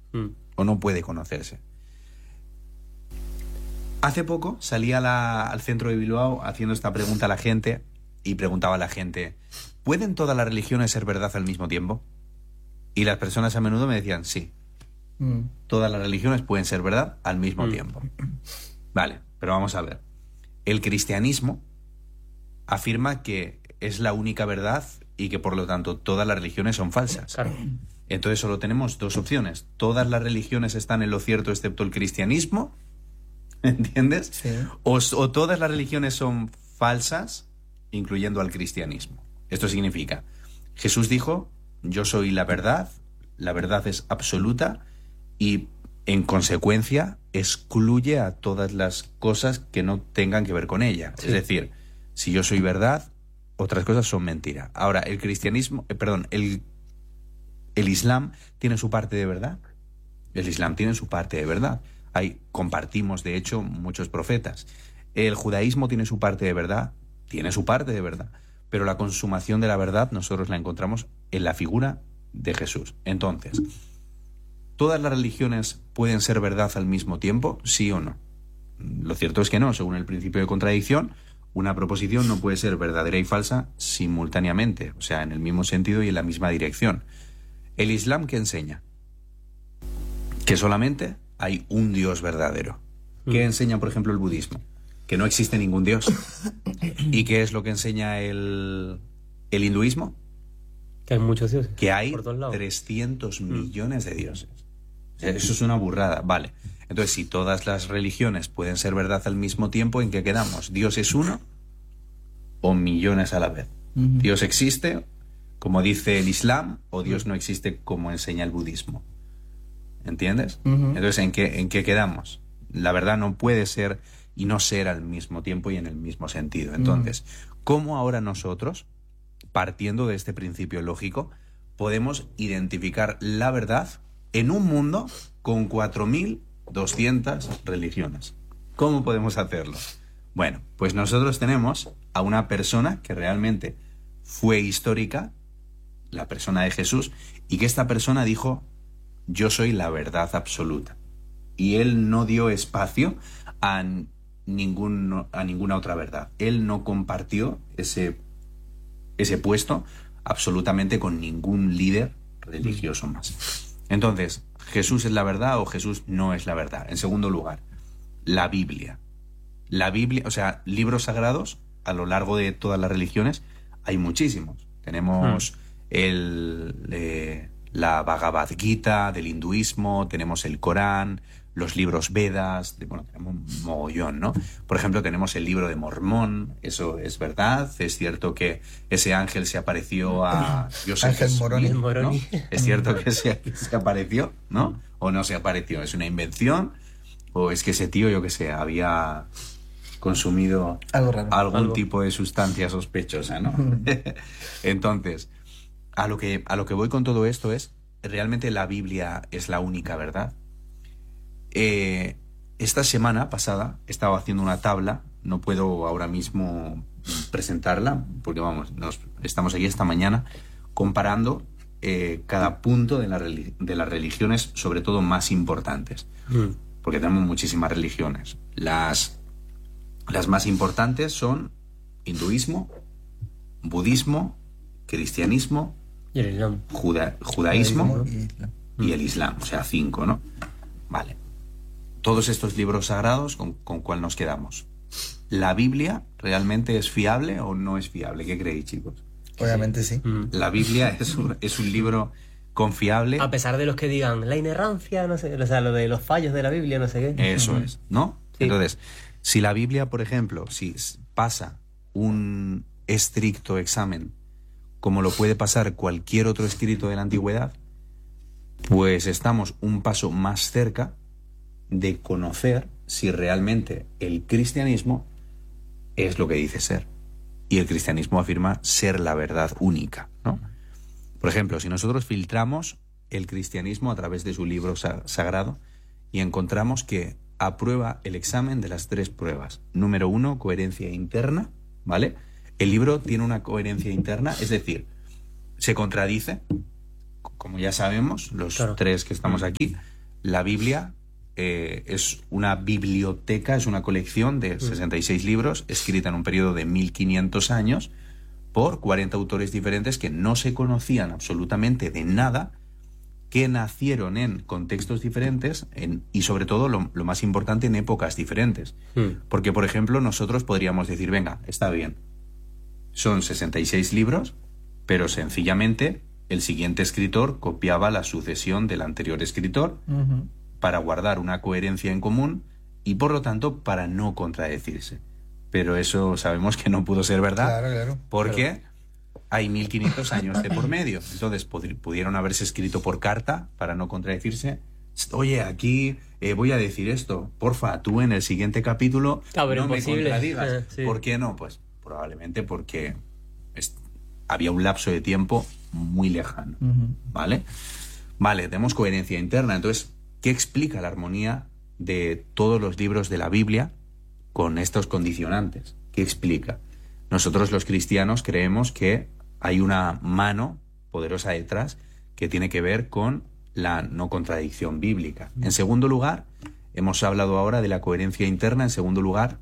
o no puede conocerse. Hace poco salía al centro de Bilbao haciendo esta pregunta a la gente y preguntaba a la gente, ¿pueden todas las religiones ser verdad al mismo tiempo? Y las personas a menudo me decían, sí, todas las religiones pueden ser verdad al mismo tiempo. Vale, pero vamos a ver. El cristianismo afirma que es la única verdad y que por lo tanto todas las religiones son falsas. Claro. Entonces solo tenemos dos opciones. Todas las religiones están en lo cierto excepto el cristianismo, ¿entiendes? Sí. O todas las religiones son falsas, incluyendo al cristianismo. Esto significa, Jesús dijo, yo soy la verdad es absoluta y en consecuencia excluye a todas las cosas que no tengan que ver con ella. Sí. Es decir, si yo soy verdad, otras cosas son mentira. Ahora, el cristianismo, el Islam tiene su parte de verdad. El Islam tiene su parte de verdad. Compartimos, de hecho, muchos profetas. El judaísmo tiene su parte de verdad, pero la consumación de la verdad nosotros la encontramos en la figura de Jesús. Entonces, ¿todas las religiones pueden ser verdad al mismo tiempo? ¿Sí o no? Lo cierto es que no. Según el principio de contradicción, una proposición no puede ser verdadera y falsa simultáneamente, o sea, en el mismo sentido y en la misma dirección. ¿El Islam qué enseña? Que solamente hay un Dios verdadero. ¿Qué enseña, por ejemplo, el budismo? Que no existe ningún Dios. ¿Y qué es lo que enseña el hinduismo? Que hay muchos dioses. Que hay por todos lados. 300 millones de dioses. O sea, eso es una burrada. Vale. Entonces, si todas las religiones pueden ser verdad al mismo tiempo, ¿en qué quedamos? ¿Dios es uno o millones a la vez? ¿Dios existe, como dice el Islam, o Dios no existe, como enseña el budismo? ¿Entiendes? Entonces, ¿en qué quedamos? La verdad no puede ser y no ser al mismo tiempo y en el mismo sentido. Entonces, ¿cómo ahora nosotros, partiendo de este principio lógico, podemos identificar la verdad en un mundo con 4.200 religiones? ¿Cómo podemos hacerlo? Bueno, pues nosotros tenemos a una persona que realmente fue histórica, la persona de Jesús, y que esta persona dijo, yo soy la verdad absoluta. Y él no dio espacio a ninguna otra verdad. Él no compartió ese puesto absolutamente con ningún líder religioso más. Entonces, ¿Jesús es la verdad o Jesús no es la verdad? En segundo lugar, la Biblia. La Biblia, o sea, libros sagrados a lo largo de todas las religiones hay muchísimos. Tenemos la Bhagavad Gita del hinduismo, tenemos el Corán, los libros Vedas, tenemos un mogollón, ¿no? Por ejemplo, tenemos el libro de Mormón, eso es verdad, es cierto que ese ángel se apareció a... Ángel Moroni. ¿no? Es cierto que se apareció, ¿no? O no se apareció, es una invención, o es que ese tío, yo qué sé, había consumido algún tipo de sustancia sospechosa, ¿no? Entonces, a lo que voy con todo esto es, ¿realmente la Biblia es la única verdad? Esta semana pasada estaba haciendo una tabla, no puedo ahora mismo presentarla, porque estamos aquí esta mañana, comparando cada punto de las religiones, sobre todo más importantes, porque tenemos muchísimas religiones. Las más importantes son hinduismo, budismo, cristianismo, y el Islam. judaísmo y el Islam, o sea, 5, ¿no? Vale. Todos estos libros sagrados, ¿con cuál nos quedamos? ¿La Biblia realmente es fiable o no es fiable? ¿Qué creéis, chicos? Obviamente sí. La Biblia es un libro confiable. A pesar de los que digan la inerrancia, no sé, o sea, lo de los fallos de la Biblia, no sé qué. Eso es, ¿no? Sí. Entonces, si la Biblia, por ejemplo, si pasa un estricto examen, como lo puede pasar cualquier otro escrito de la antigüedad, pues estamos un paso más cerca de conocer si realmente el cristianismo es lo que dice ser. Y el cristianismo afirma ser la verdad única, ¿no? Por ejemplo, si nosotros filtramos el cristianismo a través de su libro sagrado y encontramos que aprueba el examen de las 3 pruebas. Número 1, coherencia interna, ¿vale? El libro tiene una coherencia interna, es decir, se contradice, como ya sabemos, los 3 que estamos aquí, la Biblia es una biblioteca, es una colección de 66 libros, escrita en un periodo de 1500 años, por 40 autores diferentes que no se conocían absolutamente de nada, que nacieron en contextos diferentes y sobre todo, lo más importante, en épocas diferentes. Porque, por ejemplo, nosotros podríamos decir, venga, está bien, son 66 libros, pero sencillamente el siguiente escritor copiaba la sucesión del anterior escritor para guardar una coherencia en común y, por lo tanto, para no contradecirse. Pero eso sabemos que no pudo ser verdad, Claro. porque hay 1500 años de por medio. Entonces pudieron haberse escrito por carta para no contradecirse. Oye, aquí voy a decir esto. Porfa, tú en el siguiente capítulo no me contradigas. Sí. ¿Por qué no? Pues probablemente porque había un lapso de tiempo muy lejano. ¿Vale? Vale, tenemos coherencia interna. Entonces, ¿qué explica la armonía de todos los libros de la Biblia con estos condicionantes? ¿Qué explica? Nosotros los cristianos creemos que hay una mano poderosa detrás que tiene que ver con la no contradicción bíblica. En segundo lugar, hemos hablado ahora de la coherencia interna. En segundo lugar,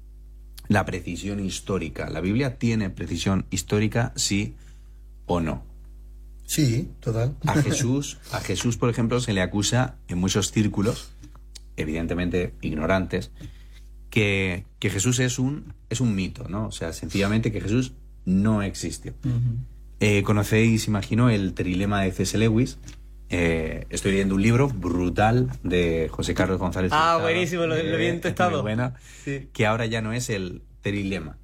la precisión histórica. ¿La Biblia tiene precisión histórica, sí o no? Sí, total. A Jesús, por ejemplo, se le acusa en muchos círculos, evidentemente ignorantes, que Jesús es un mito, ¿no? O sea, sencillamente que Jesús no existió. Conocéis, imagino, el trilema de C.S. Lewis. Estoy leyendo un libro brutal de José Carlos González. Buenísimo, lo bien testado. Buena, sí. Que ahora ya no es el trilema.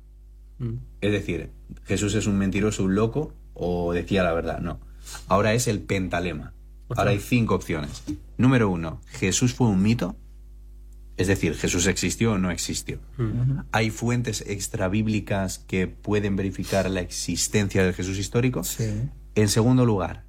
Es decir, Jesús es un mentiroso, un loco, o decía la verdad. No. Ahora es el pentalema. Ahora hay 5 opciones. Número 1, Jesús fue un mito. Es decir, ¿Jesús existió o no existió? ¿Hay fuentes extrabíblicas que pueden verificar la existencia del Jesús histórico? Sí. En segundo lugar,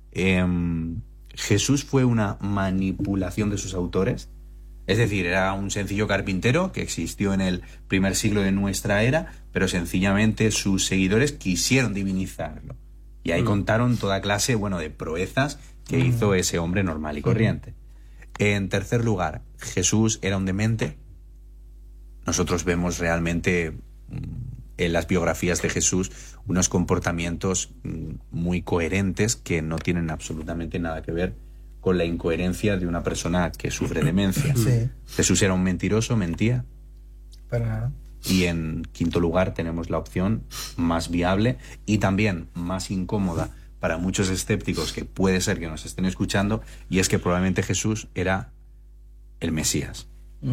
¿Jesús fue una manipulación de sus autores? Es decir, era un sencillo carpintero que existió en el primer siglo de nuestra era, pero sencillamente sus seguidores quisieron divinizarlo. Y ahí contaron toda clase, de proezas que hizo ese hombre normal y corriente. En tercer lugar, ¿Jesús era un demente? Nosotros vemos realmente en las biografías de Jesús unos comportamientos muy coherentes que no tienen absolutamente nada que ver con la incoherencia de una persona que sufre demencia. Sí. ¿Jesús era un mentiroso? ¿Mentía? Para nada. Y en quinto lugar tenemos la opción más viable y también más incómoda para muchos escépticos que puede ser que nos estén escuchando, y es que probablemente Jesús era el Mesías.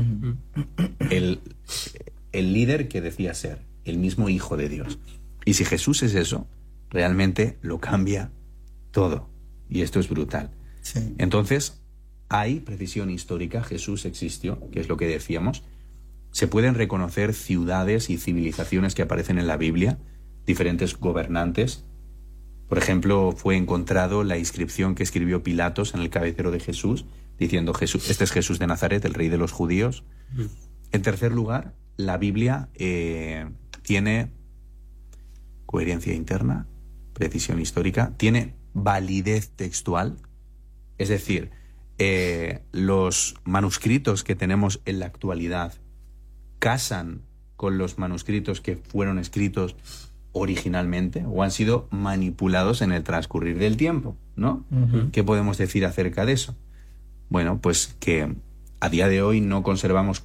El líder que decía ser, el mismo Hijo de Dios. Y si Jesús es eso, realmente lo cambia todo. Y esto es brutal. Sí. Entonces, hay precisión histórica, Jesús existió, que es lo que decíamos. Se pueden reconocer ciudades y civilizaciones que aparecen en la Biblia, diferentes gobernantes. Por ejemplo, fue encontrado la inscripción que escribió Pilatos en el cabecero de Jesús, diciendo, este es Jesús de Nazaret, el rey de los judíos. En tercer lugar, la Biblia tiene coherencia interna, precisión histórica, tiene validez textual. Es decir, los manuscritos que tenemos en la actualidad casan con los manuscritos que fueron escritos originalmente o han sido manipulados en el transcurrir del tiempo, ¿no? ¿Qué podemos decir acerca de eso? Bueno, pues que a día de hoy no conservamos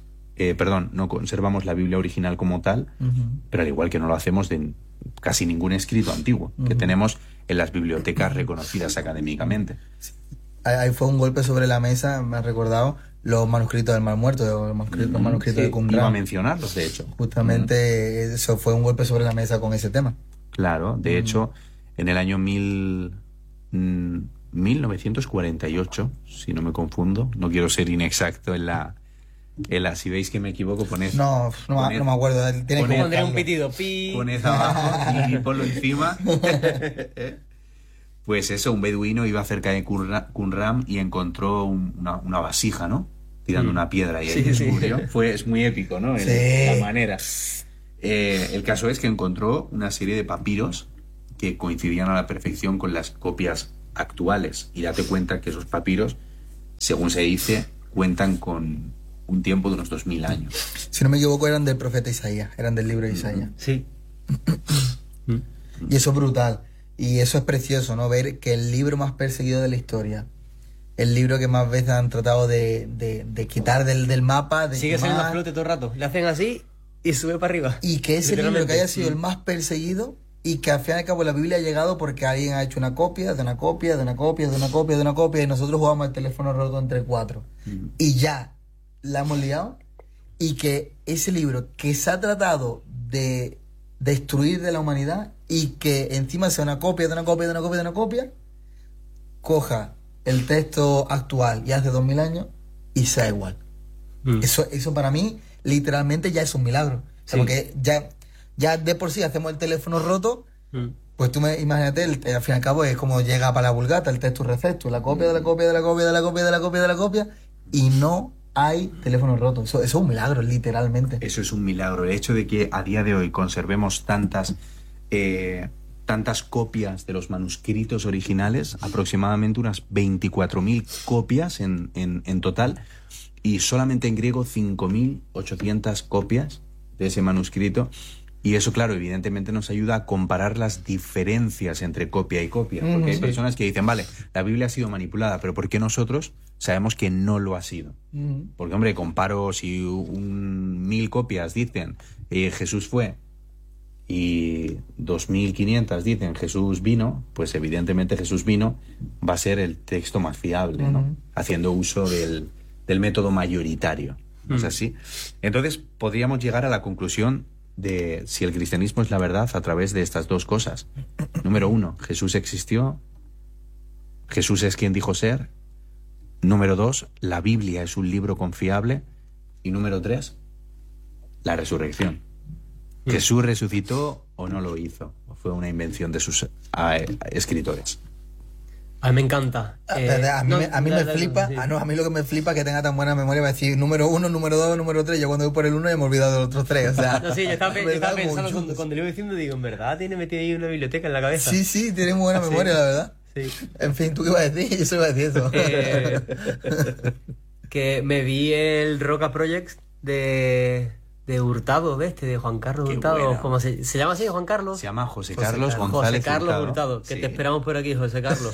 no conservamos la Biblia original como tal, pero al igual que no lo hacemos de casi ningún escrito antiguo que tenemos en las bibliotecas reconocidas académicamente. Ahí fue un golpe sobre la mesa, me ha recordado los manuscritos del Mar Muerto, los manuscritos de Qumran. Iba a mencionarlos, de hecho. Justamente eso fue un golpe sobre la mesa con ese tema. Claro, de hecho, en el año 1948, si no me confundo, no quiero ser inexacto en la si veis que me equivoco, poned... No me acuerdo. Pondré un pitido. Poned abajo y ponlo encima. Pues eso, un beduino iba cerca de Qumran y encontró una vasija, ¿no? Tirando una piedra y ahí descubrió. Es muy épico, ¿no? La manera. El caso es que encontró una serie de papiros que coincidían a la perfección con las copias actuales. Y date cuenta que esos papiros según se dice, cuentan con un tiempo de unos 2000 años. Si no me equivoco, eran del profeta Isaías, eran del libro de Isaías. Sí. Y eso es brutal. Y eso es precioso, ¿no? Ver que el libro más perseguido de la historia, el libro que más veces han tratado de quitar del mapa, de Sigue quemar, saliendo a flote todo el rato. Le hacen así y sube para arriba. y que ese libro que haya sido el más perseguido y que al fin y al cabo la Biblia ha llegado porque alguien ha hecho una copia, de una copia, de una copia, de una copia, de una copia, y nosotros jugamos el teléfono roto entre 4. Y ya la hemos liado. Y que ese libro que se ha tratado de destruir de la humanidad y que encima sea una copia de una copia de una copia de una copia, coja el texto actual y hace 2000 años y sea igual. Eso para mí literalmente ya es un milagro. O sea, Sí. porque ya de por sí hacemos el teléfono roto, pues tú imagínate, al fin y al cabo es como llega para la vulgata, el texto recepto, la copia de la copia de la copia de la copia de la copia de la copia, y no hay teléfono roto. Eso es un milagro, literalmente. Eso es un milagro. El hecho de que a día de hoy conservemos tantas copias de los manuscritos originales, aproximadamente unas 24.000 copias en total, y solamente en griego 5.800 copias de ese manuscrito. Y eso, claro, evidentemente nos ayuda a comparar las diferencias entre copia y copia. Porque hay personas que dicen, vale, la Biblia ha sido manipulada, pero ¿por qué nosotros sabemos que no lo ha sido? Porque, hombre, comparo si 1.000 copias dicen Jesús fue y 2.500 dicen Jesús vino, pues evidentemente Jesús vino va a ser el texto más fiable, ¿no? Haciendo uso del método mayoritario. ¿No es así? Entonces, podríamos llegar a la conclusión de si el cristianismo es la verdad a través de estas dos cosas. Número 1, Jesús existió. Jesús es quien dijo ser. Número 2, la Biblia es un libro confiable. Y número 3, la resurrección. ¿Jesús resucitó o no lo hizo? ¿O fue una invención de sus escritores? A mí me encanta. A mí me flipa. Sí. A mí lo que me flipa es que tenga tan buena memoria para decir número 1, número 2, número 3. Yo cuando voy por el 1 ya me he olvidado de los otros 3. O sea, No, sí, yo estaba en verdad, pensando muy chulo. cuando le iba diciendo, digo, en verdad tiene metido ahí una biblioteca en la cabeza. Sí, tiene muy buena memoria, la verdad. Sí. En fin, ¿tú qué ibas a decir? Yo solo iba a decir eso. Que me vi el Roca Project de Hurtado, de Juan Carlos Qué Hurtado. bueno. ¿Cómo se llama así, Juan Carlos? Se llama José José Carlos Carlos. González José Carlos Hurtado. Que Sí. te esperamos por aquí, José Carlos.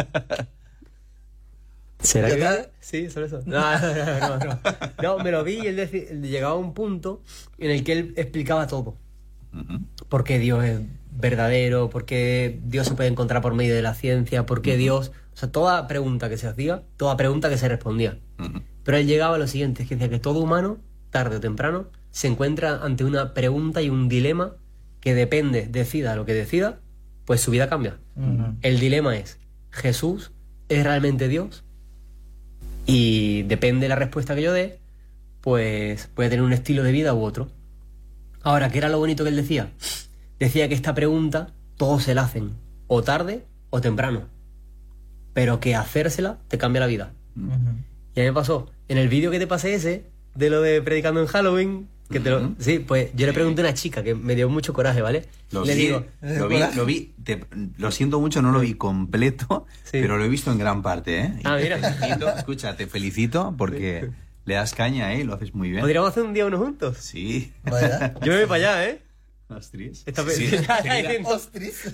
¿Será ¿Ya que está? sí, solo eso? No, no, me lo vi y él llegaba a un punto en el que él explicaba todo. Por qué Dios es verdadero, por qué Dios se puede encontrar por medio de la ciencia, por qué Dios... O sea, toda pregunta que se hacía, toda pregunta que se respondía. Pero él llegaba a lo siguiente, que decía que todo humano, tarde o temprano, se encuentra ante una pregunta y un dilema que depende, decida lo que decida, pues su vida cambia. El dilema es, ¿Jesús es realmente Dios? Y depende de la respuesta que yo dé, pues puede tener un estilo de vida u otro. Ahora, ¿qué era lo bonito que él decía? Decía que esta pregunta todos se la hacen, o tarde o temprano, pero que hacérsela te cambia la vida. Y a mí me pasó, en el vídeo que te pasé ese, de lo de predicando en Halloween, que sí, pues yo le pregunté a una chica que me dio mucho coraje, ¿vale? Lo le digo, vi, lo siento mucho, no lo vi completo, Sí. pero lo he visto en gran parte, ¿eh? Y Ah, te mira. felicito, escucha, te felicito porque le das caña, ¿eh? Y lo haces muy bien. ¿podríamos hacer un día uno juntos? Sí. Vaya. Yo me voy para allá, ¿eh? Ostras. Esta Sí, Ostras.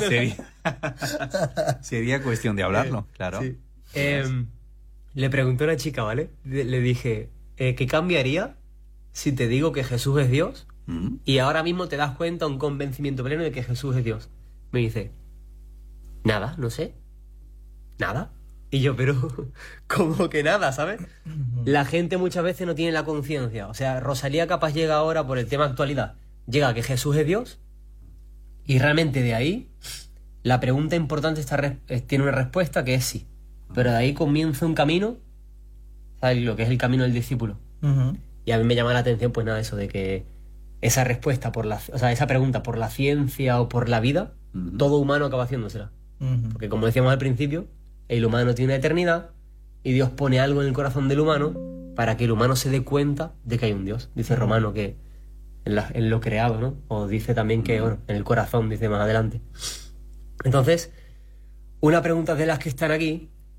sería cuestión de hablarlo, claro. Sí. Le pregunté a una chica, ¿vale? Le dije, ¿qué cambiaría si te digo que Jesús es Dios y ahora mismo te das cuenta, un convencimiento pleno de que Jesús es Dios? Me dice, nada, no sé, nada. Y yo, pero, ¿cómo que nada, sabes? La gente muchas veces no tiene la conciencia. O sea, Rosalía capaz llega ahora por el tema actualidad. Llega a que Jesús es Dios y realmente de ahí la pregunta importante tiene una respuesta que es sí. Pero de ahí comienza un camino, ¿sabes? Lo que es el camino del discípulo. Y a mí me llama la atención, pues nada, eso de que esa respuesta esa pregunta por la ciencia o por la vida, todo humano acaba haciéndosela. Porque como decíamos al principio, el humano tiene una eternidad y Dios pone algo en el corazón del humano para que el humano se dé cuenta de que hay un Dios. Dice Romano que en lo creado, ¿no? O dice también que, bueno, en el corazón, dice más adelante. Entonces, una pregunta de las que están aquí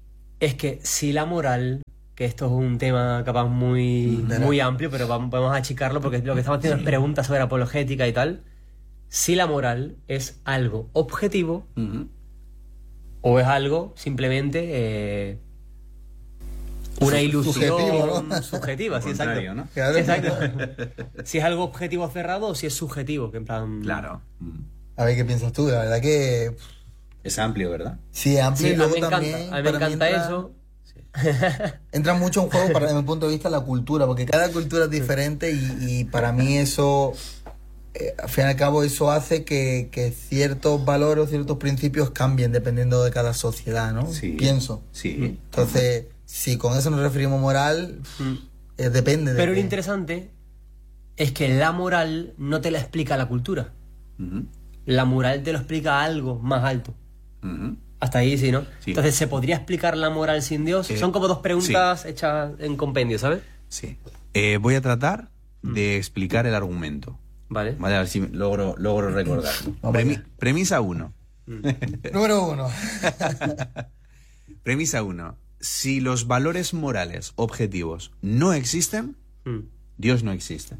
es que si la moral, que esto es un tema capaz muy amplio, pero vamos a achicarlo porque lo que estamos haciendo es preguntas sobre apologética y tal. Si la moral es algo objetivo o es algo simplemente una ilusión subjetivo, ¿no? subjetiva, sí, exacto. ¿No? Claro. Exacto. Si es algo objetivo cerrado o si es subjetivo, que en plan... Claro. A ver qué piensas tú, la verdad que Es amplio, ¿verdad? sí, amplio. Sí, Y a luego mí me encanta, también, a mí me para mí encanta entra- eso. Entra mucho en juego, para, desde mi punto de vista, la cultura, porque cada cultura es diferente y para mí eso, al fin y al cabo, eso hace que ciertos valores, ciertos principios cambien dependiendo de cada sociedad, ¿no? Sí. Pienso. Sí. Entonces, si con eso nos referimos moral, depende de Pero lo qué. interesante es que la moral no te la explica la cultura. Ujú. La moral te lo explica algo más alto. Ujú. Hasta ahí sí, ¿no? Sí. Entonces, ¿se podría explicar la moral sin Dios? Son como dos preguntas hechas en compendio, ¿sabes? Sí. Voy a tratar de explicar el argumento. Vale. Vale, a ver si logro recordar. Vamos allá. Premisa 1. Número 1. Premisa 1. Si los valores morales objetivos no existen, Mm. Dios no existe.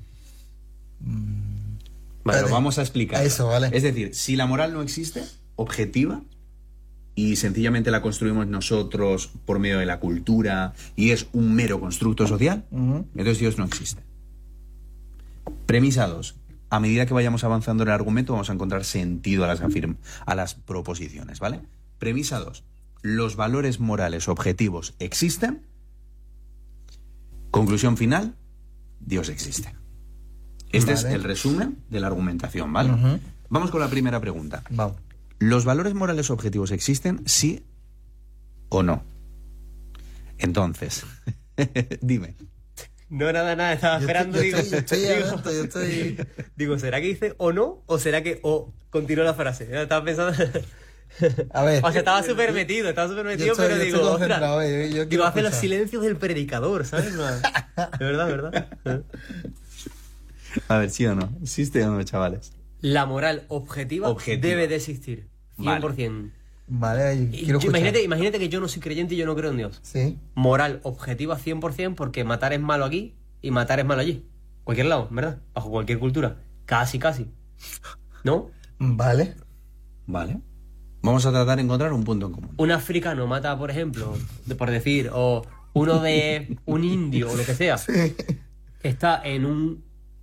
Vale. Pero vamos a explicar. Eso, vale. Es decir, si la moral no existe, objetiva, y sencillamente la construimos nosotros por medio de la cultura y es un mero constructo social, entonces Dios no existe. Premisa 2. A medida que vayamos avanzando en el argumento vamos a encontrar sentido a las proposiciones, ¿vale? Premisa 2. Los valores morales objetivos existen. Conclusión final. Dios existe. Este es Vale. el resumen de la argumentación, ¿vale? Ujú. Vamos con la primera pregunta. Vamos. ¿Los valores morales objetivos existen, sí o no? Entonces, dime. No, nada, estaba esperando. Yo estoy Digo, ¿será que dice o no? ¿O será que o continúa la frase? Yo estaba pensando... A ver. O sea, estaba súper metido, pero digo, concentrado, ostras. yo quiero Digo, hace los escuchar. silencios del predicador, ¿sabes? No, de verdad. A ver, ¿sí o no? ¿Existe o no, chavales? La moral objetiva, Objetiva. debe de existir. 100%. Vale, yo Y quiero escuchar. imagínate que yo no soy creyente y yo no creo en Dios. Sí. Moral objetiva 100% porque matar es malo aquí y matar es malo allí. Cualquier lado, ¿verdad? Bajo cualquier cultura. Casi. ¿No? Vale. Vale. Vamos a tratar de encontrar un punto en común. Un africano mata, por ejemplo, por decir, o uno de un indio o lo que sea, está en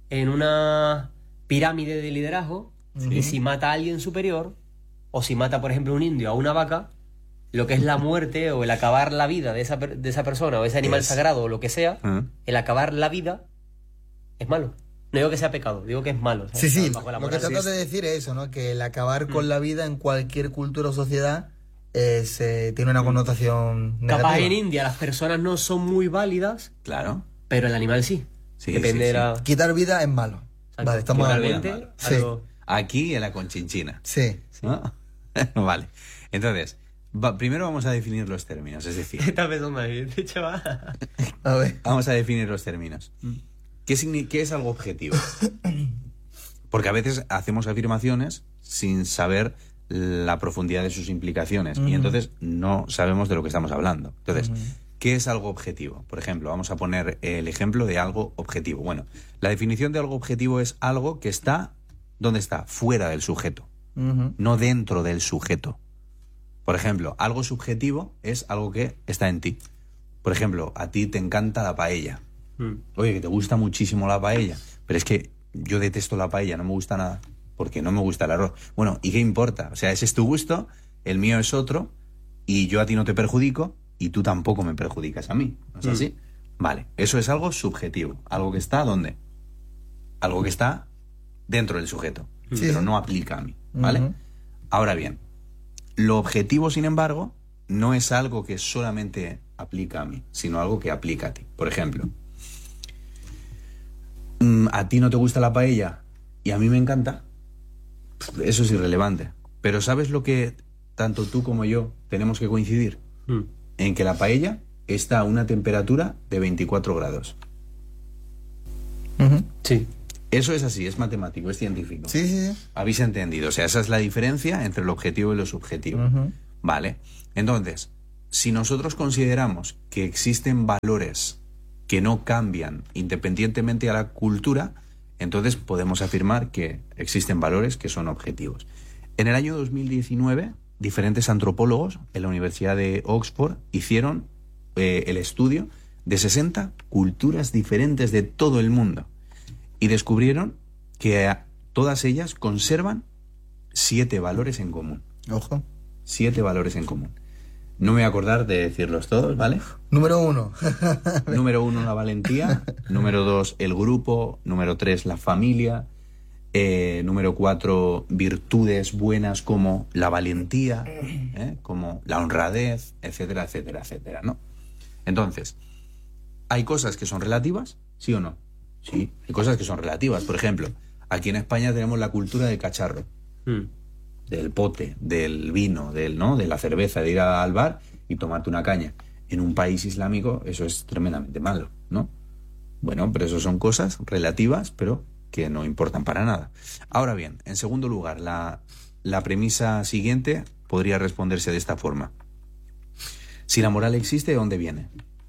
una pirámide de liderazgo y si mata a alguien superior, o si mata, por ejemplo, un indio a una vaca, lo que es la muerte o el acabar la vida de esa persona o ese animal sagrado o lo que sea, el acabar la vida es malo. No digo que sea pecado, digo que es malo. ¿sabes? Sí, Bajo la lo que moral. tratas de decir es eso, ¿no? Que el acabar con la vida en cualquier cultura o sociedad tiene una connotación negativa. Capaz en India las personas no son muy válidas, Claro. pero el animal sí. Sí, Depende sí, de la... Quitar vida es malo. Exacto. Vale, estamos de acuerdo. Moralmente, Sí. algo- Aquí en la Conchinchina. Sí. ¿No? Vale. Entonces, primero vamos a definir los términos. Es decir, Estás pensando ahí, chaval. A ver. vamos a definir los términos. ¿Qué es algo objetivo? Porque a veces hacemos afirmaciones sin saber la profundidad de sus implicaciones y entonces no sabemos de lo que estamos hablando. Entonces, ¿qué es algo objetivo? Por ejemplo, vamos a poner el ejemplo de algo objetivo. Bueno, la definición de algo objetivo es algo que está, ¿dónde está? Fuera del sujeto, no dentro del sujeto. Por ejemplo, algo subjetivo es algo que está en ti. Por ejemplo, a ti te encanta la paella. Oye, que te gusta muchísimo la paella, pero es que yo detesto la paella, no me gusta nada, porque no me gusta el arroz. Bueno, ¿y qué importa? O sea, ese es tu gusto, el mío es otro, y yo a ti no te perjudico, y tú tampoco me perjudicas a mí. ¿No es así? Vale, eso es algo subjetivo, algo que está ¿dónde? Algo que está dentro del sujeto, Sí. pero no aplica a mí, ¿vale? Ahora bien, lo objetivo, sin embargo, no es algo que solamente aplica a mí, sino algo que aplica a ti. Por ejemplo, a ti no te gusta la paella y a mí me encanta, eso es irrelevante. Pero ¿sabes lo que tanto tú como yo tenemos que coincidir? En que la paella está a una temperatura de 24 grados. Sí. Eso es así, es matemático, es científico. Sí. ¿Habéis entendido? O sea, esa es la diferencia entre lo objetivo y lo subjetivo. Vale. Entonces, si nosotros consideramos que existen valores que no cambian independientemente a la cultura, entonces podemos afirmar que existen valores que son objetivos. En el año 2019, diferentes antropólogos en la Universidad de Oxford hicieron el estudio de 60 culturas diferentes de todo el mundo y descubrieron que todas ellas conservan 7 valores en común. Ojo. 7 valores en común. No me voy a acordar de decirlos todos, ¿vale? Número 1. Número 1, la valentía. Número 2, el grupo. Número 3, la familia. Número 4, virtudes buenas como la valentía, como la honradez, etcétera, etcétera, etcétera, ¿no? Entonces, ¿hay cosas que son relativas? ¿Sí o no? Sí, hay cosas que son relativas. Por ejemplo, aquí en España tenemos la cultura del cacharro. Del pote, del vino, ¿no? De la cerveza, de ir al bar y tomarte una caña. En un país islámico eso es tremendamente malo, ¿no? Bueno, pero eso son cosas relativas, pero que no importan para nada. Ahora bien, en segundo lugar, la premisa siguiente podría responderse de esta forma. Si la moral existe, ¿de dónde viene?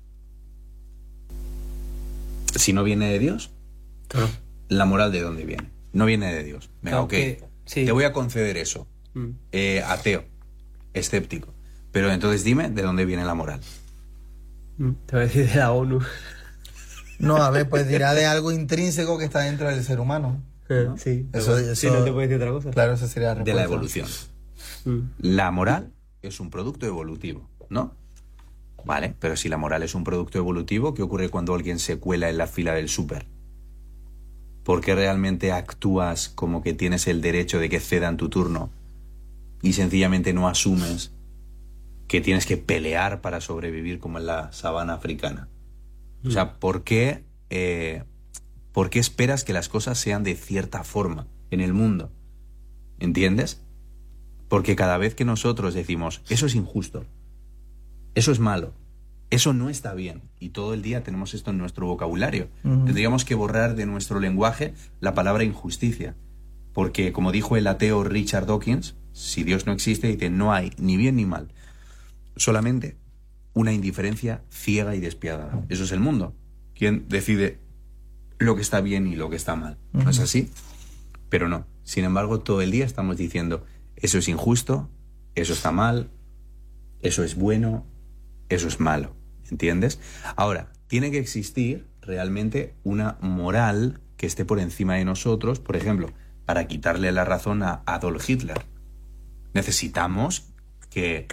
Si no viene de Dios, Claro. ¿la moral de dónde viene? No viene de Dios. Venga, Claro ok. que- sí. Te voy a conceder eso. Ateo, escéptico. Pero entonces dime de dónde viene la moral. Te voy a decir de la ONU. No, a ver, pues dirá de algo intrínseco que está dentro del ser humano. Sí. Eso- Sí, no te puedo decir otra cosa. Claro, esa sería la De respuesta. la evolución. Mm. La moral es un producto evolutivo, ¿no? Vale, pero si la moral es un producto evolutivo, ¿qué ocurre cuando alguien se cuela en la fila del súper? ¿Por qué realmente actúas como que tienes el derecho de que cedan tu turno y sencillamente no asumes que tienes que pelear para sobrevivir como en la sabana africana? O sea, ¿por qué esperas que las cosas sean de cierta forma en el mundo? ¿Entiendes? Porque cada vez que nosotros decimos, eso es injusto, eso es malo, eso no está bien, y todo el día tenemos esto en nuestro vocabulario, tendríamos que borrar de nuestro lenguaje la palabra injusticia. Porque, como dijo el ateo Richard Dawkins, si Dios no existe, dice, no hay ni bien ni mal, solamente una indiferencia ciega y despiadada. Eso es el mundo. ¿Quién decide lo que está bien y lo que está mal? ¿No es así? Pero no. Sin embargo, todo el día estamos diciendo, eso es injusto, eso está mal, eso es bueno, eso es malo. ¿Entiendes? Ahora, tiene que existir realmente una moral que esté por encima de nosotros. Por ejemplo, para quitarle la razón a Adolf Hitler, necesitamos que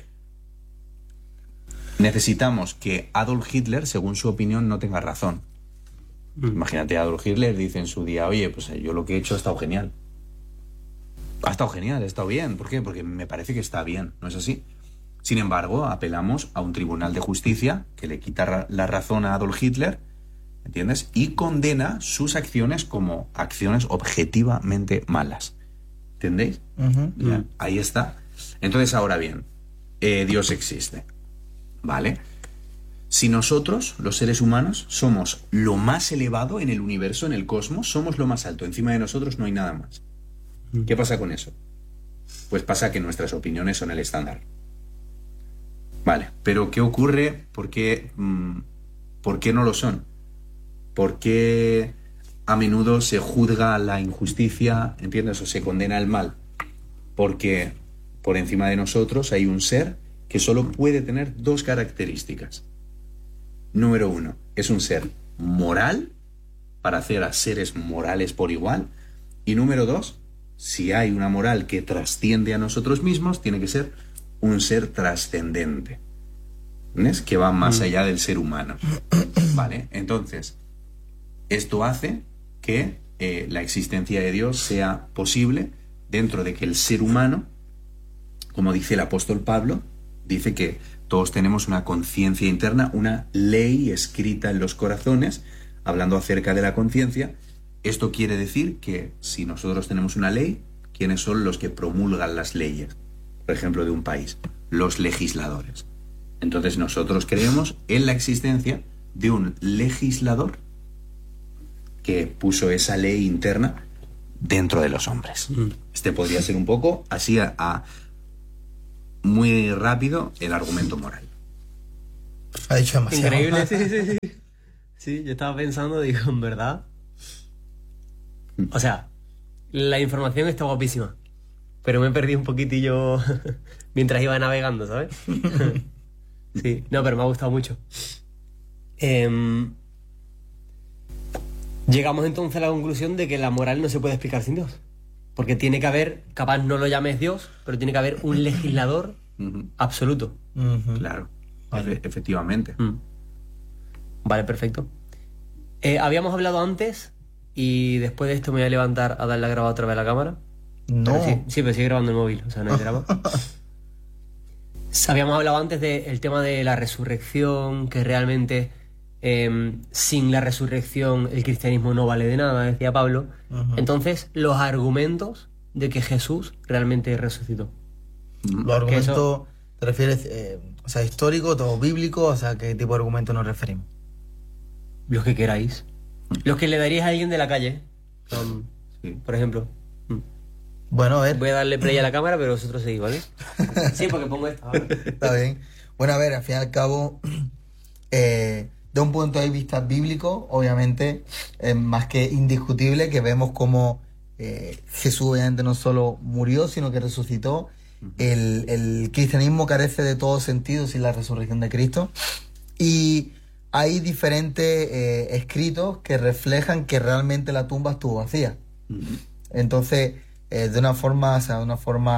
Adolf Hitler, según su opinión, no tenga razón. Imagínate, Adolf Hitler dice en su día, oye, pues yo lo que he hecho ha estado genial. Ha estado genial, ha estado bien. ¿Por qué? Porque me parece que está bien, ¿no es así? Sin embargo, apelamos a un tribunal de justicia que le quita la razón a Adolf Hitler, ¿entiendes? Y condena sus acciones como acciones objetivamente malas. ¿Entendéis? Ya, ahí está. Entonces, ahora bien, Dios existe. ¿Vale? Si nosotros, los seres humanos, somos lo más elevado en el universo, en el cosmos, somos lo más alto, encima de nosotros no hay nada más. ¿Qué pasa con eso? Pues pasa que nuestras opiniones son el estándar. Vale, pero ¿qué ocurre? ¿Por qué no lo son? ¿Por qué a menudo se juzga la injusticia, ¿entiendes? O se condena el mal? Porque por encima de nosotros hay un ser que solo puede tener 2 características. Número 1, es un ser moral, para hacer a seres morales por igual. Y número 2, si hay una moral que trasciende a nosotros mismos, tiene que ser un ser trascendente, ¿ves? Que va más allá del ser humano. Vale, entonces, esto hace que la existencia de Dios sea posible dentro de que el ser humano, como dice el apóstol Pablo, dice que todos tenemos una conciencia interna, una ley escrita en los corazones, hablando acerca de la conciencia. Esto quiere decir que si nosotros tenemos una ley, ¿quiénes son los que promulgan las leyes? Por ejemplo, de un país, los legisladores. Entonces nosotros creemos en la existencia de un legislador que puso esa ley interna dentro de los hombres. Este podría ser un poco así muy rápido el argumento moral. Ha dicho demasiado. Increíble, sí. Sí, yo estaba pensando, digo, en verdad. O sea, la información está guapísima. Pero me perdí un poquitillo mientras iba navegando, ¿sabes? Sí, no, pero me ha gustado mucho. Llegamos entonces a la conclusión de que la moral no se puede explicar sin Dios. Porque tiene que haber, capaz no lo llames Dios, pero tiene que haber un legislador absoluto. Claro, efectivamente. Vale, perfecto. Habíamos hablado antes y después de esto me voy a levantar a darle a grabar otra vez a la cámara. No. Pero sí, pero sigue grabando el móvil, o sea, no hay drama. Habíamos hablado antes del tema de la resurrección, que realmente sin la resurrección el cristianismo no vale de nada, decía Pablo. Entonces, los argumentos de que Jesús realmente resucitó. Los argumentos, ¿te refieres, o sea, histórico, todo bíblico? O sea, ¿qué tipo de argumentos nos referimos? Los que queráis. Los que le daríais a alguien de la calle. Por ejemplo. Bueno, a ver. Voy a darle play a la cámara, pero vosotros seguís, ¿vale? Sí, porque pongo esto ahora. Está bien. Bueno, a ver, al fin y al cabo, de un punto de vista bíblico, obviamente, más que indiscutible que vemos cómo Jesús obviamente no solo murió, sino que resucitó. El cristianismo carece de todo sentido sin la resurrección de Cristo. Y hay diferentes escritos que reflejan que realmente la tumba estuvo vacía. Entonces, de una forma, o sea,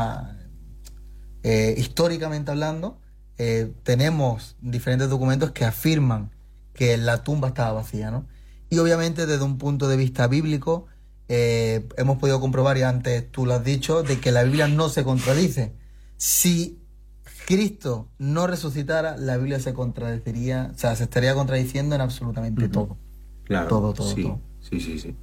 históricamente hablando, tenemos diferentes documentos que afirman que la tumba estaba vacía, ¿no? Y obviamente desde un punto de vista bíblico hemos podido comprobar, y antes tú lo has dicho, de que la Biblia no se contradice. Si Cristo no resucitara, la Biblia se contradeciría, o sea, se estaría contradiciendo en absolutamente todo. Claro, Todo. Sí.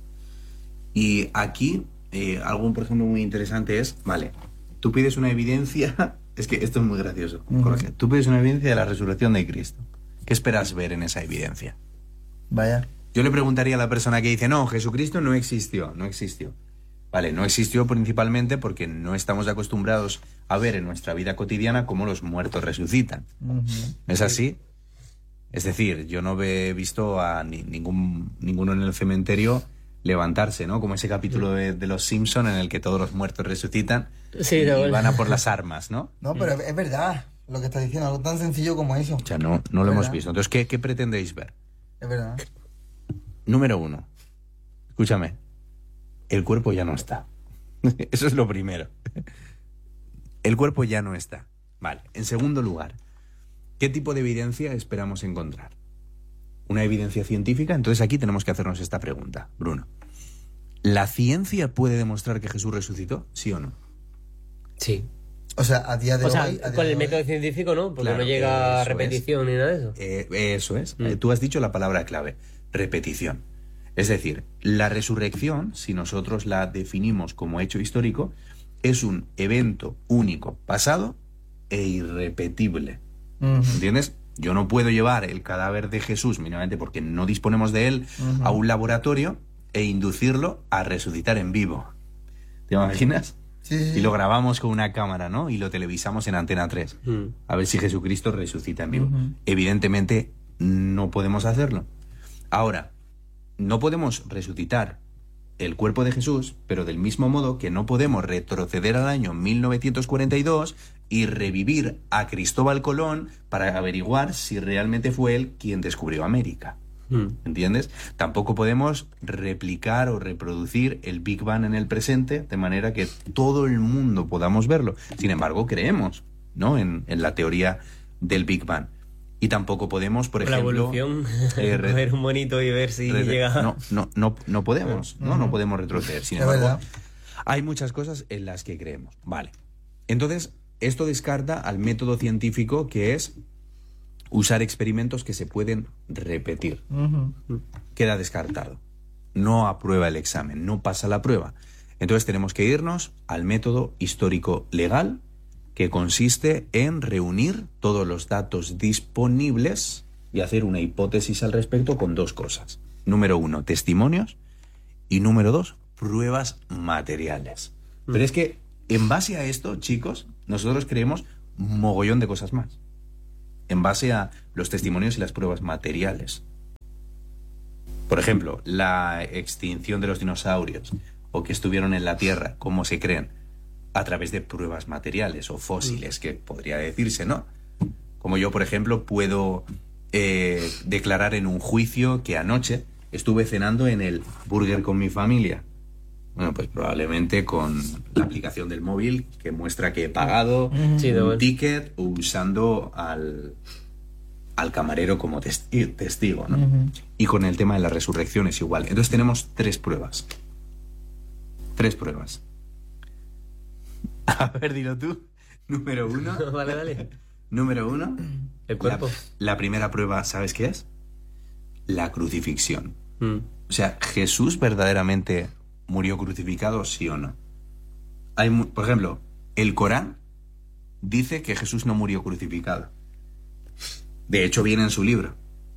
Y aquí, algo, por ejemplo, muy interesante es, vale, tú pides una evidencia, es que esto es muy gracioso, Jorge, tú pides una evidencia de la resurrección de Cristo. ¿Qué esperas ver en esa evidencia? Vaya. Yo le preguntaría a la persona que dice, no, Jesucristo no existió. Vale, no existió principalmente porque no estamos acostumbrados a ver en nuestra vida cotidiana cómo los muertos resucitan. ¿Es así? Es decir, yo no he visto a ninguno en el cementerio levantarse, ¿no? Como ese capítulo de Los Simpson en el que todos los muertos resucitan y van a por las armas, ¿no? No, pero es verdad lo que estás diciendo, algo tan sencillo como eso. O sea, no lo hemos visto. Entonces, ¿qué pretendéis ver? Es verdad. Número 1. Escúchame. El cuerpo ya no está. Eso es lo primero. El cuerpo ya no está. Vale. En segundo lugar, ¿qué tipo de evidencia esperamos encontrar? ¿Una evidencia científica? Entonces aquí tenemos que hacernos esta pregunta, Bruno. ¿La ciencia puede demostrar que Jesús resucitó? ¿Sí o no? Sí. O sea, a día de hoy... O sea, con el método científico no, porque Claro, no llega a eso repetición ni nada de eso. Eso es. Tú has dicho la palabra clave, repetición. Es decir, la resurrección, si nosotros la definimos como hecho histórico, es un evento único, pasado e irrepetible. ¿Entiendes? Yo no puedo llevar el cadáver de Jesús, mínimamente porque no disponemos de él, a un laboratorio e inducirlo a resucitar en vivo. ¿Te imaginas? Sí. Y lo grabamos con una cámara, ¿no? Y lo televisamos en Antena 3. A ver si Jesucristo resucita en vivo. Evidentemente, no podemos hacerlo. Ahora, no podemos resucitar el cuerpo de Jesús, pero del mismo modo que no podemos retroceder al año 1942 y revivir a Cristóbal Colón para averiguar si realmente fue él quien descubrió América. ¿Entiendes? Tampoco podemos replicar o reproducir el Big Bang en el presente de manera que todo el mundo podamos verlo. Sin embargo, creemos, ¿no? en la teoría del Big Bang. Y tampoco podemos, por ejemplo... La evolución, coger un monito y ver si llega... No podemos, no podemos retroceder. Sin embargo, hay muchas cosas en las que creemos. Vale. Entonces, esto descarta al método científico, que es usar experimentos que se pueden repetir. Queda descartado. No aprueba el examen, no pasa la prueba. Entonces tenemos que irnos al método histórico legal, que consiste en reunir todos los datos disponibles y hacer una hipótesis al respecto con dos cosas. Número 1, testimonios, y número 2, pruebas materiales. Pero es que en base a esto, chicos, nosotros creemos mogollón de cosas más. en base a los testimonios y las pruebas materiales. Por ejemplo, la extinción de los dinosaurios o que estuvieron en la Tierra, ¿cómo se creen? A través de pruebas materiales o fósiles, que podría decirse, ¿no? Como yo, por ejemplo, puedo declarar en un juicio que anoche estuve cenando en el Burger con mi familia. Bueno, pues probablemente con la aplicación del móvil que muestra que he pagado un ticket usando al camarero como testigo, ¿no? Y con el tema de la resurrección es igual. Entonces tenemos 3 pruebas. 3 pruebas. A ver, dilo tú. Número 1. Vale, dale. Número 1. El cuerpo. La primera prueba, ¿sabes qué es? La crucifixión. O sea, ¿Jesús verdaderamente murió crucificado, sí o no? Por ejemplo, el Corán dice que Jesús no murió crucificado. De hecho, viene en su libro.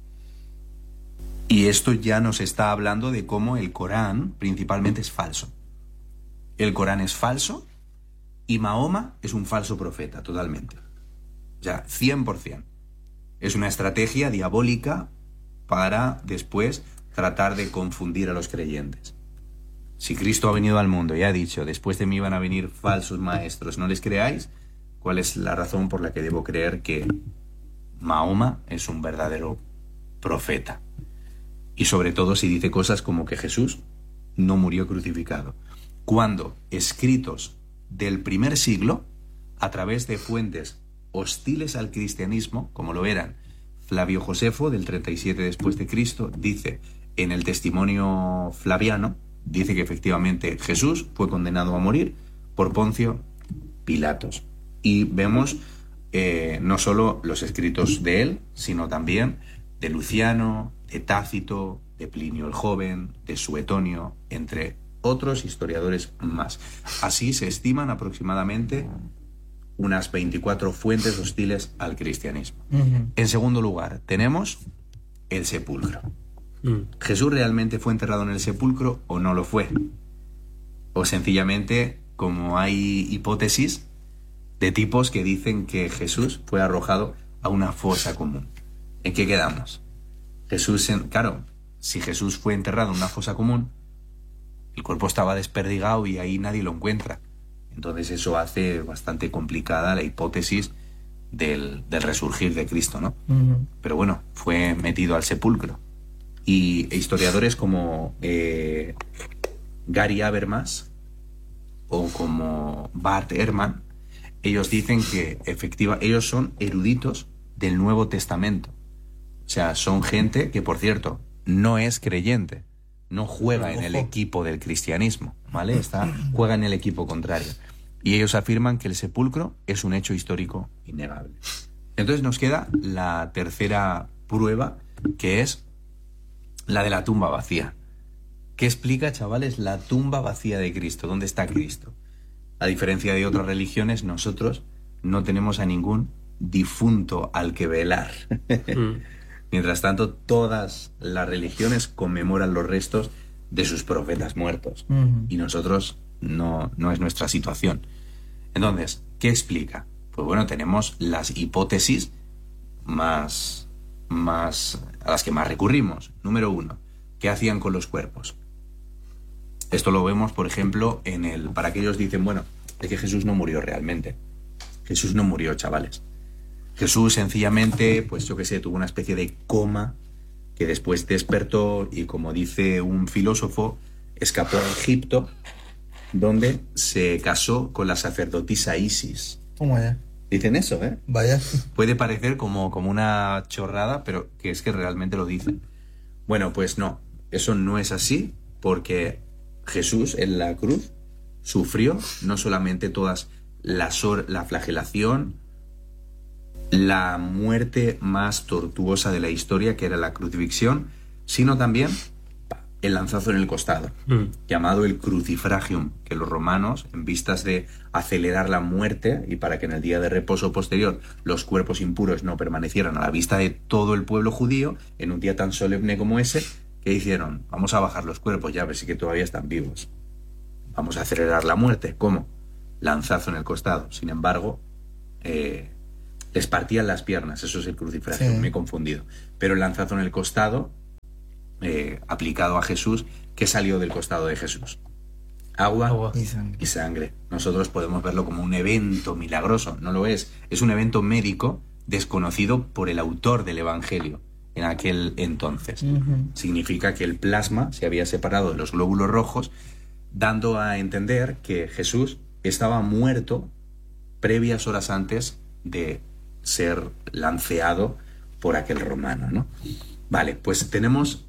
Y esto ya nos está hablando de cómo el Corán principalmente es falso. El Corán es falso y Mahoma es un falso profeta, totalmente. O sea, 100%. Es una estrategia diabólica para después tratar de confundir a los creyentes. Si Cristo ha venido al mundo y ha dicho, después de mí van a venir falsos maestros, no les creáis, ¿cuál es la razón por la que debo creer que Mahoma es un verdadero profeta? Y sobre todo si dice cosas como que Jesús no murió crucificado, cuando escritos del primer siglo, a través de fuentes hostiles al cristianismo, como lo eran Flavio Josefo, del 37 después de Cristo, dice en el testimonio flaviano, dice que efectivamente Jesús fue condenado a morir por Poncio Pilatos. Y vemos no solo los escritos de él, sino también de Luciano, de Tácito, de Plinio el Joven, de Suetonio, entre otros historiadores más. Así se estiman aproximadamente unas 24 fuentes hostiles al cristianismo. En segundo lugar, tenemos el sepulcro. ¿Jesús realmente fue enterrado en el sepulcro o no lo fue? O sencillamente, como hay hipótesis de tipos que dicen que Jesús fue arrojado a una fosa común. ¿En qué quedamos? Claro, si Jesús fue enterrado en una fosa común, el cuerpo estaba desperdigado y ahí nadie lo encuentra. Entonces eso hace bastante complicada la hipótesis del resurgir de Cristo, ¿no? Pero bueno, fue metido al sepulcro. Y historiadores como Gary Habermas o como Bart Ehrman, ellos dicen que ellos son eruditos del Nuevo Testamento. O sea, son gente que, por cierto, no es creyente, no juega en el equipo del cristianismo, ¿vale? Juega en el equipo contrario. Y ellos afirman que el sepulcro es un hecho histórico innegable. Entonces nos queda la tercera prueba, que es la de la tumba vacía. ¿Qué explica, chavales, la tumba vacía de Cristo? ¿Dónde está Cristo? A diferencia de otras religiones, nosotros no tenemos a ningún difunto al que velar. Mientras tanto, todas las religiones conmemoran los restos de sus profetas muertos. Y nosotros no es nuestra situación. Entonces, ¿qué explica? Pues bueno, tenemos las hipótesis más a las que más recurrimos. Número 1, ¿qué hacían con los cuerpos? Esto lo vemos, por ejemplo, para aquellos que dicen, bueno, es que Jesús no murió realmente. Jesús no murió, chavales. Jesús sencillamente, pues yo qué sé, tuvo una especie de coma que después despertó y, como dice un filósofo, escapó a Egipto, donde se casó con la sacerdotisa Isis. ¿Cómo ya? Dicen eso, ¿eh? Vaya. Puede parecer como una chorrada, pero que es que realmente lo dicen. Bueno, pues no, eso no es así, porque Jesús en la cruz sufrió no solamente todas la flagelación, la muerte más tortuosa de la historia, que era la crucifixión, sino también el lanzazo en el costado, llamado el crucifragium, que los romanos, en vistas de acelerar la muerte y para que en el día de reposo posterior los cuerpos impuros no permanecieran a la vista de todo el pueblo judío, en un día tan solemne como ese, ¿qué hicieron? Vamos a bajar los cuerpos, ya ves que todavía están vivos. Vamos a acelerar la muerte. ¿Cómo? Lanzazo en el costado. Sin embargo, Les partían las piernas, eso es el crucifragio, Sí. me he confundido. Pero el lanzazo en el costado, aplicado a Jesús, ¿qué salió del costado de Jesús? Agua Y sangre. y sangre. Nosotros podemos verlo como un evento milagroso, no lo es. Es un evento médico desconocido por el autor del Evangelio en aquel entonces. Significa que el plasma se había separado de los glóbulos rojos, dando a entender que Jesús estaba muerto previas horas antes de ser lanceado por aquel romano, ¿no? Vale, pues tenemos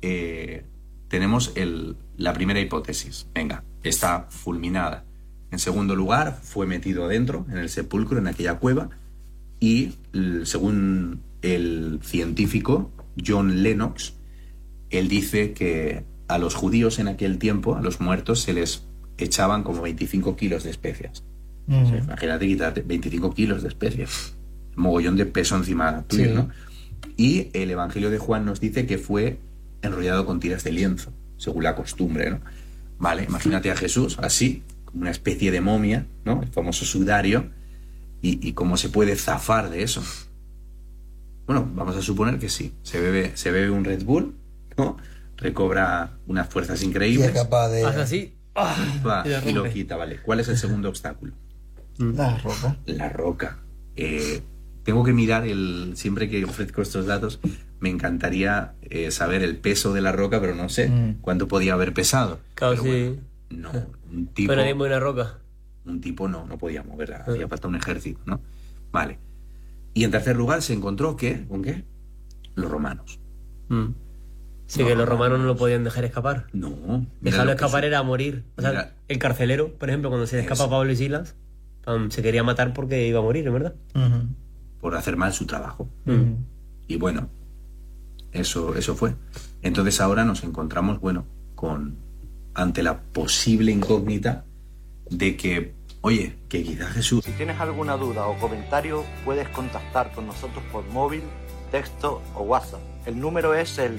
la primera hipótesis. Venga, está fulminada. En segundo lugar, fue metido adentro, en el sepulcro, en aquella cueva, y según el científico John Lennox, él dice que a los judíos en aquel tiempo, a los muertos, se les echaban como 25 kilos de especias. O sea, imagínate quitarte 25 kilos de especias. Mogollón de peso encima tuyo, Sí. ¿no? Y el Evangelio de Juan nos dice que fue enrollado con tiras de lienzo, según la costumbre, ¿no? Vale, imagínate a Jesús así, como una especie de momia, ¿no? El famoso sudario, y cómo se puede zafar de eso. Bueno, vamos a suponer que sí. Se bebe un Red Bull, ¿no? Recobra unas fuerzas Y increíbles. es capaz de... Haz así. Va, Y la y lo rompe. quita, ¿vale? ¿Cuál es el segundo obstáculo? La roca. La roca. Tengo que mirar siempre que ofrezco estos datos, me encantaría saber el peso de la roca, pero no sé cuánto podía haber pesado. Claro, Pero sí. bueno, no, un tipo, Pero nadie mueve una roca. no podía moverla, hacía falta un ejército, ¿no? Vale. Y en tercer lugar se encontró ¿con qué? Los romanos. Sí, que los romanos no lo podían dejar escapar. No. mira Dejarlo lo que escapar su- era morir. O sea, Mira. el carcelero, por ejemplo, cuando se le escapa Eso. a Pablo y Silas, se quería matar porque iba a morir, ¿verdad? por hacer mal su trabajo. Y bueno, eso fue. Entonces ahora nos encontramos, bueno, ante la posible incógnita de que, oye, que quizá Jesús... Si tienes alguna duda o comentario, puedes contactar con nosotros por móvil, texto o WhatsApp. El número es el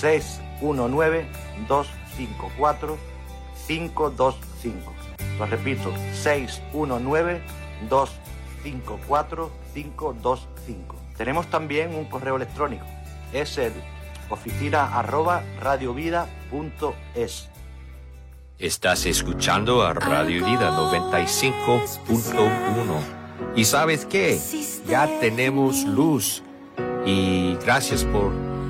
619-254-525. Lo repito, 619-254-525. Tenemos también un correo electrónico. Es el oficina@radiovida.es. Estás escuchando a Radio Vida 95.1. ¿Y sabes qué? Ya tenemos luz. Y gracias por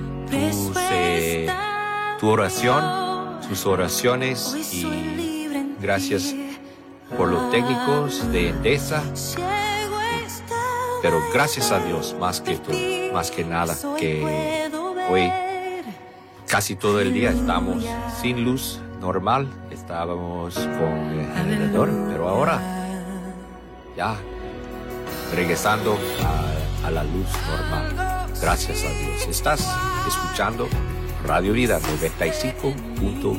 tu oración, tus oraciones, y gracias por los técnicos de Endesa. Pero gracias a Dios, más que nada, que hoy casi todo el día estamos sin luz normal, estábamos con el generador, pero ahora ya regresando a la luz normal. Gracias a Dios. Estás escuchando Radio Vida 95.1.